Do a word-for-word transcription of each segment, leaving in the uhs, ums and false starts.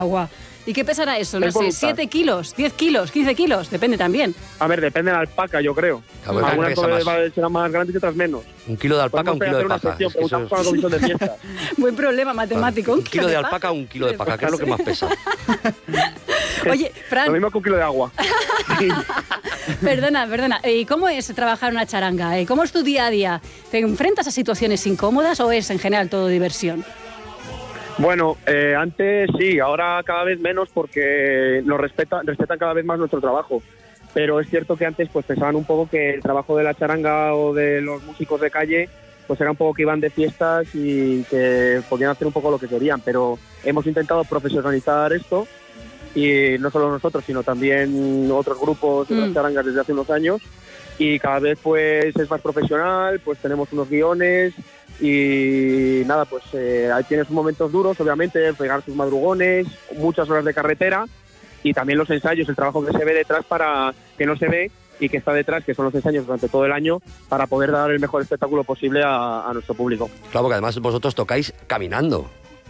agua. ¿Y qué pesará eso? No Es sé, voluntad. ¿siete kilos, diez kilos, quince kilos? Depende también. A ver, depende de la alpaca, yo creo. A ver, Algunas pesa más. va- serán más grandes y otras menos. Un kilo de alpaca, un Podemos kilo de hacer una paja. sección, Es que eso preguntamos con la comisión de fiesta. Buen problema matemático. Un kilo de alpaca, un kilo de paja. ¿Qué es lo que más pesa? Oye, Lo Fran, mismo que un kilo de agua. perdona, perdona. ¿Y cómo es trabajar una charanga? eh? ¿Cómo es tu día a día? ¿Te enfrentas a situaciones incómodas o es en general todo diversión? Bueno, eh, antes sí, ahora cada vez menos porque nos respeta, respetan cada vez más nuestro trabajo. Pero es cierto que antes pues pensaban un poco que el trabajo de la charanga o de los músicos de calle pues era un poco que iban de fiestas y que podían hacer un poco lo que querían. Pero hemos intentado profesionalizar esto y no solo nosotros, sino también otros grupos de Mm. las charangas desde hace unos años. Y cada vez pues es más profesional, pues tenemos unos guiones y nada, pues eh, ahí tienes momentos duros, obviamente, pegar tus madrugones, muchas horas de carretera y también los ensayos, el trabajo que se ve detrás para que no se ve y que está detrás, que son los ensayos durante todo el año, para poder dar el mejor espectáculo posible a, a nuestro público. Claro, porque además vosotros tocáis caminando.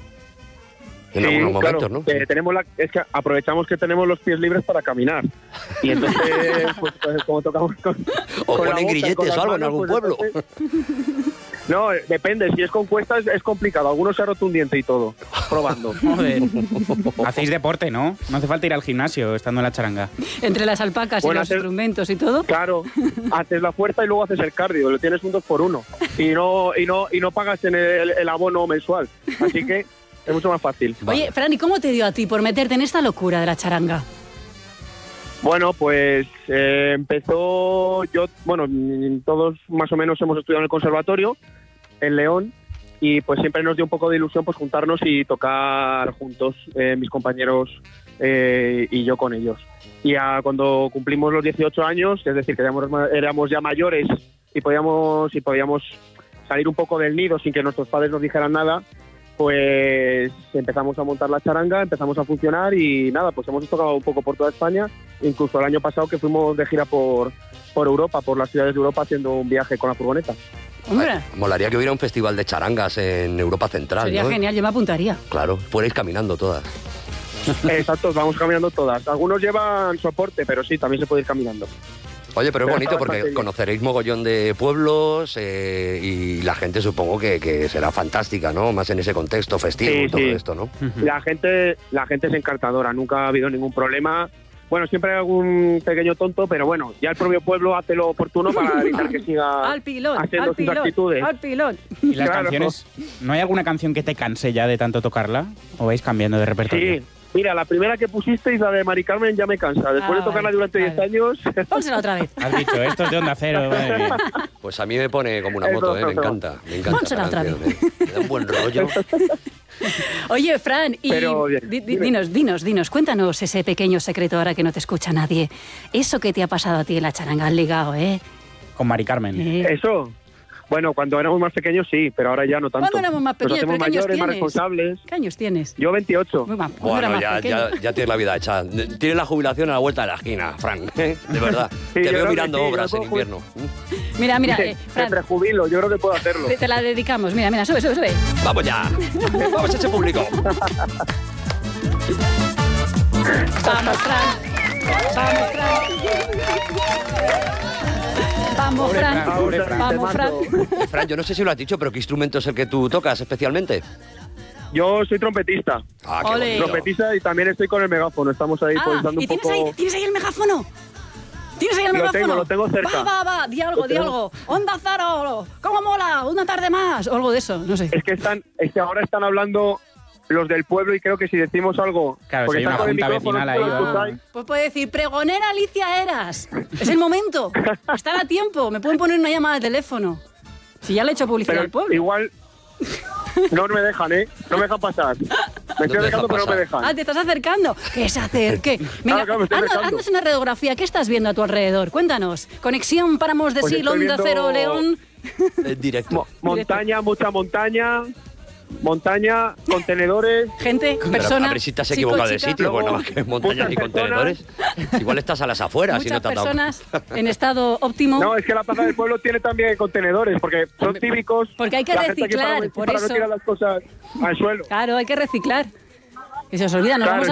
En Sí, algunos momentos, claro, ¿no? eh, tenemos la, es que aprovechamos que tenemos los pies libres para caminar. Y entonces, pues, pues, como tocamos con, O con la ponen boca, grilletes con las o algo en manos, algún pues, pueblo. entonces- No, eh, depende. Si es con cuestas es complicado. Algunos se ha roto un diente y todo, probando. Joder. Hacéis deporte, ¿no? No hace falta ir al gimnasio estando en la charanga. Entre las alpacas Bueno, y los hacer- instrumentos y todo. Claro, haces la fuerza y luego haces el cardio. Lo tienes un dos por uno. Y no, y no, y no pagas en el, el abono mensual. Así que es mucho más fácil. Vale. Oye, Fran, ¿y cómo te dio a ti por meterte en esta locura de la charanga? Bueno, pues eh, empezó yo, bueno, mm, todos más o menos hemos estudiado en el conservatorio en León y pues siempre nos dio un poco de ilusión pues juntarnos y tocar juntos, eh, mis compañeros eh, y yo con ellos. Y a, cuando cumplimos los dieciocho años, es decir, que éramos, ma- éramos ya mayores y podíamos, y podíamos salir un poco del nido sin que nuestros padres nos dijeran nada, pues empezamos a montar la charanga, empezamos a funcionar y nada, pues hemos tocado un poco por toda España, incluso el año pasado que fuimos de gira por, por Europa, por las ciudades de Europa haciendo un viaje con la furgoneta. Hombre, Ay, molaría que hubiera un festival de charangas en Europa Central, sería ¿no? genial, yo me apuntaría. Claro, fuerais caminando todas. Exacto, vamos caminando todas. Algunos llevan soporte, pero sí, también se puede ir caminando. Oye, pero es Pero bonito está porque bastante bien. conoceréis mogollón de pueblos eh, y la gente supongo que, que será fantástica, ¿no? Más en ese contexto festivo Sí, y todo sí. esto, ¿no? La gente, la gente es encantadora, nunca ha habido ningún problema. Bueno, siempre hay algún pequeño tonto, pero bueno, ya el propio pueblo hace lo oportuno para evitar que siga Al pilón, haciendo al sus pilón, actitudes. al pilón. ¿Y las Claro. canciones? ¿No hay alguna canción que te canse ya de tanto tocarla? ¿O vais cambiando de repertorio? Sí, mira, la primera que pusisteis, la de Mari Carmen, ya me cansa. Después Ah, de tocarla vale, durante diez vale. años... Pónsela otra vez. Has dicho, esto es de Onda Cero, madre mía. Pues a mí me pone como una Eso, moto, ¿eh? Me eso. encanta, me encanta. Pónsela esta otra canción, ¿eh? Me da un buen rollo. Oye, Fran, y Pero, bien, di- di- dime. dinos, dinos, dinos, cuéntanos ese pequeño secreto ahora que no te escucha nadie. Eso que te ha pasado a ti en la charanga, has ligado, ¿eh? Con Mari Carmen. Eh. Eso, bueno, cuando éramos más pequeños sí, pero ahora ya no tanto. ¿Cuándo éramos más pequeños? Nos hacemos ¿Pero qué años mayores, más tienes? responsables. ¿Qué años tienes? Yo veintiocho. Muy mal, cuando era Bueno, más ya, pequeño. ya, ya tienes la vida hecha. Tienes la jubilación a la vuelta de la esquina, Fran. ¿eh? De verdad. Sí, Te yo veo creo que mirando sí, obras yo en puedo ju- invierno. Mira, mira, eh, Me Fran, prejubilo, yo creo que puedo hacerlo. te, te la dedicamos. Mira, mira, sube, sube, sube. ¡Vamos ya! ¡Vamos a ese público! Vamos, Fran. Vamos, Fran. Vamos, Pobre Fran. Fran, pobre Fran. Vamos, Fran. Eh, Fran, yo no sé si lo has dicho, pero ¿qué instrumento es el que tú tocas especialmente? Yo soy trompetista. Ah, qué Ole. bonito. Trompetista y también estoy con el megáfono. Estamos ahí pues Ah, dando ¿y un tienes poco... ahí, tienes ahí el megáfono? ¿Tienes ahí el Lo megáfono? tengo, lo tengo cerca. Va, va, va, di algo, Lo di tengo. algo. Onda Cero, ¿cómo mola? Una tarde más. O algo de eso, no sé. Es que están, es que ahora están hablando los del pueblo y creo que si decimos algo... Claro, porque si hay están una con el junta micrófono, vecinal tú ahí, lo va. escucháis. Pues puede decir, pregonera Alicia Eras. Es el momento. Están a tiempo. Me pueden poner una llamada de teléfono. Si ya le he hecho publicidad Pero al pueblo. igual no me dejan, ¿eh? No me dejan pasar. Me te estoy dejan acercando, pero no me pasar. dejan. Ah, te estás acercando. Que se acerque. Mira, Claro, claro, me estoy haznos- acercando. haznos una radiografía. ¿Qué estás viendo a tu alrededor? Cuéntanos. Conexión Páramos de Pues Sil, estoy Onda viendo- Cero, León. En directo. Mo- montaña, mucha montaña, montaña, contenedores. Gente, Pero persona. a ver si te has chico, equivocado de chica. sitio, pues Luego, nada más que montañas y muchas contenedores. Igual estás a las afueras y no Muchas te has dado personas en estado óptimo. No, es que la plaza del pueblo tiene también contenedores, porque son típicos. Porque hay que la gente aquí reciclar, para, por para eso. no tirar las cosas al suelo. Claro, hay que reciclar. Y se os olvida, nos Claro, vamos